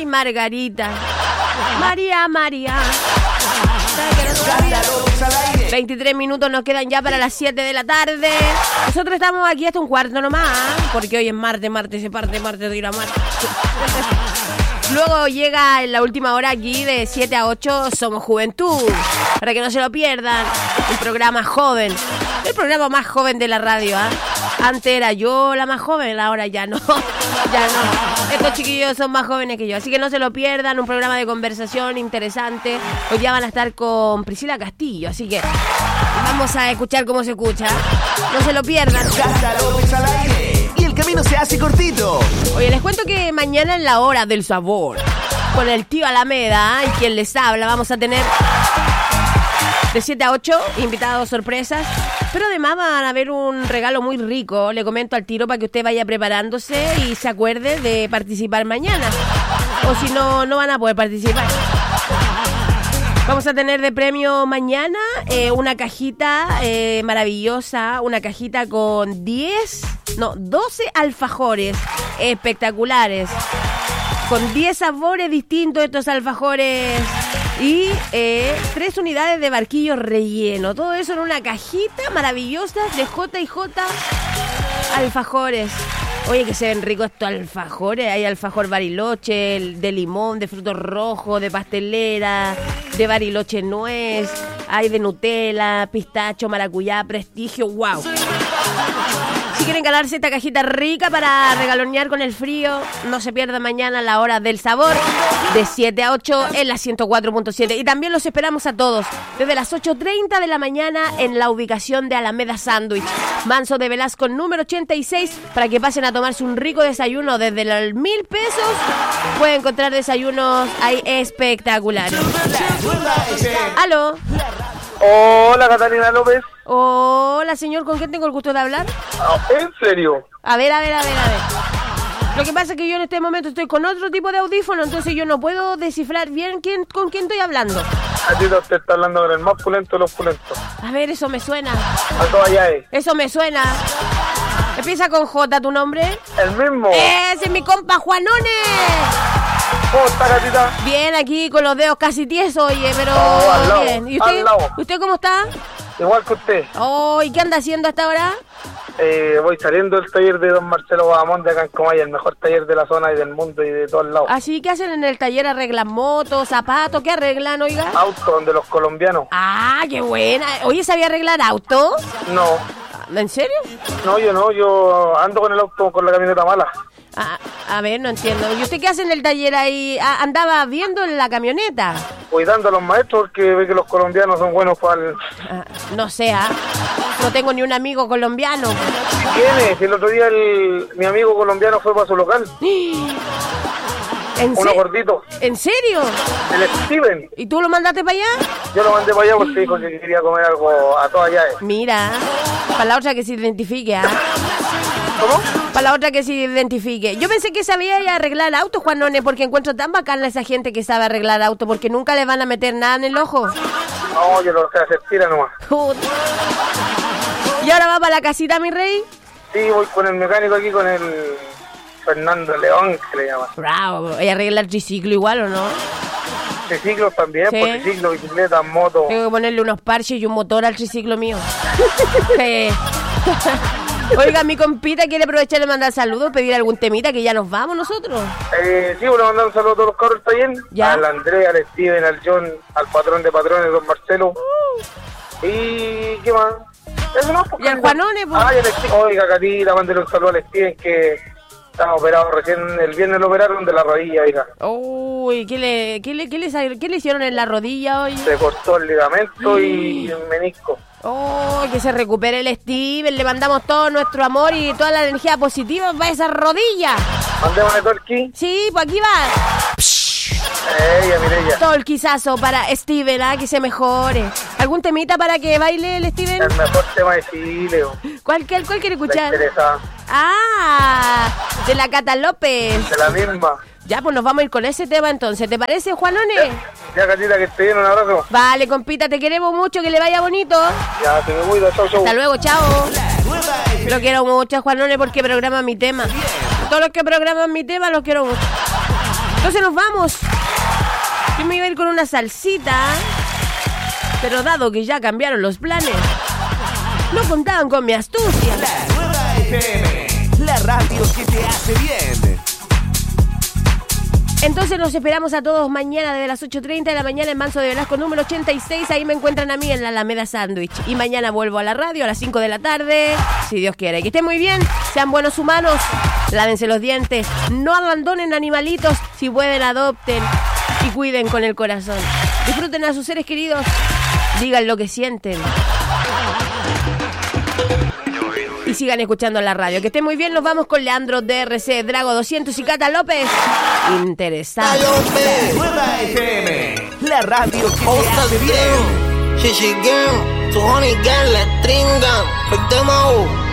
Margarita. María. 23 minutos nos quedan ya para las 7 de la tarde. Nosotros estamos aquí hasta un cuarto nomás, porque hoy es martes se parte, martes de ir a martes. Luego llega en la última hora aquí de 7 a 8 Somos Juventud, para que no se lo pierdan. Un programa joven, el programa más joven de la radio, ¿eh? Antes era yo la más joven, ahora ya no. Estos chiquillos son más jóvenes que yo, así que no se lo pierdan. Un programa de conversación interesante. Hoy ya van a estar con Priscila Castillo, así que vamos a escuchar cómo se escucha. No se lo pierdan. Y el camino se hace cortito. Oye, les cuento que mañana en la hora del sabor, con el tío Alameda y quien les habla, vamos a tener de 7 a 8 invitados sorpresas. Pero además van a ver un regalo muy rico. Le comento al tiro para que usted vaya preparándose y se acuerde de participar mañana. O si no, no van a poder participar. Vamos a tener de premio mañana una cajita maravillosa. Una cajita con 12 alfajores espectaculares. Con 10 sabores distintos estos alfajores. Y 3 unidades de barquillo relleno. Todo eso en una cajita maravillosa de J&J Alfajores. Oye, que se ven ricos estos alfajores. Hay alfajor Bariloche, de limón, de frutos rojos, de pastelera, de Bariloche nuez. Hay de Nutella, pistacho, maracuyá, prestigio. ¡Wow! Si quieren ganarse esta cajita rica para regalonear con el frío, no se pierdan mañana la hora del sabor de 7 a 8 en la 104.7. Y también los esperamos a todos desde las 8:30 de la mañana en la ubicación de Alameda Sándwich, Manso de Velasco número 86, para que pasen a tomarse un rico desayuno desde los 1,000 pesos. Pueden encontrar desayunos ahí espectaculares. ¿Aló? Hola, Catalina López. Hola, señor, ¿con quién tengo el gusto de hablar? ¿En serio? A ver. Lo que pasa es que yo en este momento estoy con otro tipo de audífono, entonces yo no puedo descifrar bien con quién estoy hablando. A ti te está hablando con el más pulento de los pulentos. A ver, eso me suena. A todas ya es. Eso me suena. Empieza con J, ¿tu nombre? El mismo. ¡Ese es mi compa Juanone! ¿Cómo está, gatita? Bien, aquí con los dedos casi tiesos, oye, pero al lado, bien. ¿Y al lado. usted cómo está? Igual que usted. Oh, ¿y qué anda haciendo hasta ahora? Voy saliendo del taller de don Marcelo Bahamón de acá en Comay, el mejor taller de la zona y del mundo y de todos lados. Así que hacen en el taller, arreglan motos, zapatos, ¿qué arreglan, oiga? Auto, de los colombianos. Ah, qué buena. Oye, ¿sabía arreglar auto? No. ¿En serio? No, yo ando con el auto, con la camioneta mala. A ver, no entiendo. ¿Y usted qué hace en el taller ahí? Andaba viendo en la camioneta. Cuidando a los maestros porque ve que los colombianos son buenos para el... No sé, no tengo ni un amigo colombiano. ¿Quién es? El otro día mi amigo colombiano fue para su local. Uno gordito. ¿En serio? El Steven. ¿Y tú lo mandaste para allá? Yo lo mandé para allá porque dijo que quería comer algo a todas allá. Mira, para la otra que se identifique, ¿Cómo? Para la otra que se identifique. Yo pensé que sabía arreglar autos, Juanone, porque encuentro tan bacana a esa gente que sabe arreglar autos, porque nunca le van a meter nada en el ojo. No, yo lo sé hacer tira nomás. ¿Y ahora va para la casita, mi rey? Sí, voy con el mecánico aquí, con el Fernando León, que le llama. Bravo, ¿y arregla el triciclo igual o no? Triciclos también, ¿Sí? Pues triciclo, bicicleta, moto. Tengo que ponerle unos parches y un motor al triciclo mío. Oiga, mi compita quiere aprovechar de mandar saludos, pedir algún temita, que ya nos vamos nosotros. Sí, bueno, mandar un saludo a todos los cabros del taller. ¿Ya? Al Andrés, al Steven, al John, al patrón de patrones, don Marcelo. ¿Y qué más? Eso no, y al Juanone, pues. Oiga, Catita, mándale un saludo al Steven, que estaba operado recién, el viernes lo operaron de la rodilla, oiga. Uy, ¿qué le hicieron en la rodilla hoy? Se cortó el ligamento y el menisco. Oh, que se recupere el Steven, le mandamos todo nuestro amor y toda la energía positiva para esa rodilla. Mandémosle Torqui. Sí, pues aquí va. Ella, Mireya. Torquizazo para Steven, que se mejore. ¿Algún temita para que baile el Steven? El mejor tema de Chile. ¿Cuál quiere escuchar? La interesada. De la Cata López. De la misma. Ya, pues nos vamos a ir con ese tema entonces. ¿Te parece, Juanone? Ya, Catita, que esté bien, un abrazo. Vale, compita, te queremos mucho, que le vaya bonito. Ya, te me cuido, chau. Hasta luego, chao. Lo quiero mucho, Juanone, porque programa mi tema. Todos los que programan mi tema los quiero mucho. Entonces nos vamos. Yo me iba a ir con una salsita, pero dado que ya cambiaron los planes, no contaban con mi astucia. La Nueva FM, la radio que te hace bien. Entonces nos esperamos a todos mañana desde las 8:30 de la mañana en Manso de Velasco número 86. Ahí me encuentran a mí en la Alameda Sándwich. Y mañana vuelvo a la radio a las 5 de la tarde, si Dios quiere. Que estén muy bien, sean buenos humanos, lávense los dientes, no abandonen animalitos, si pueden adopten y cuiden con el corazón. Disfruten a sus seres queridos, digan lo que sienten. Y sigan escuchando la radio. Que estén muy bien, nos vamos con Leandro DRC, Drago 200 y Cata López. Interesante. La Nueva FM, la radio que te hace bien. She gang, 200 gang, la tringa, fuck them all.